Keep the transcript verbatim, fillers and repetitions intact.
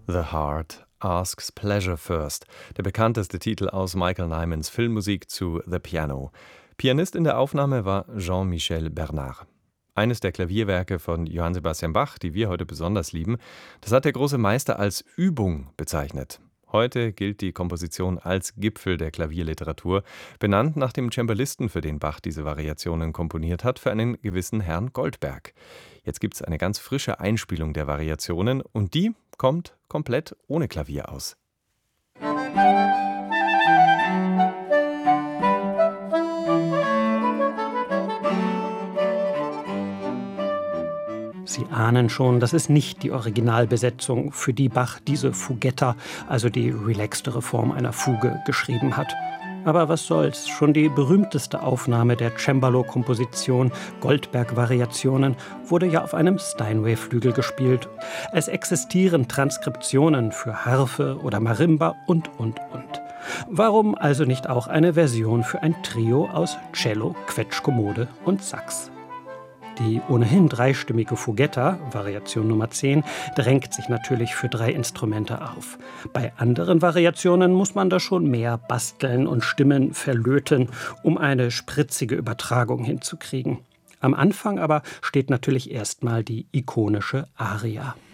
The Heart Asks Pleasure First, der bekannteste Titel aus Michael Nymans Filmmusik zu The Piano. Pianist in der Aufnahme war Jean-Michel Bernard. Eines der Klavierwerke von Johann Sebastian Bach, die wir heute besonders lieben, das hat der große Meister als Übung bezeichnet. Heute gilt die Komposition als Gipfel der Klavierliteratur, benannt nach dem Cembalisten, für den Bach diese Variationen komponiert hat, für einen gewissen Herrn Goldberg. Jetzt gibt es eine ganz frische Einspielung der Variationen und die kommt komplett ohne Klavier aus. Sie ahnen schon, das ist nicht die Originalbesetzung, für die Bach diese Fugetta, also die relaxtere Form einer Fuge, geschrieben hat. Aber was soll's, schon die berühmteste Aufnahme der Cembalo-Komposition Goldberg-Variationen wurde ja auf einem Steinway-Flügel gespielt. Es existieren Transkriptionen für Harfe oder Marimba und, und, und. Warum also nicht auch eine Version für ein Trio aus Cello, Quetschkommode und Sax? Die ohnehin dreistimmige Fugetta, Variation Nummer zehn, drängt sich natürlich für drei Instrumente auf. Bei anderen Variationen muss man da schon mehr basteln und Stimmen verlöten, um eine spritzige Übertragung hinzukriegen. Am Anfang aber steht natürlich erstmal die ikonische Aria.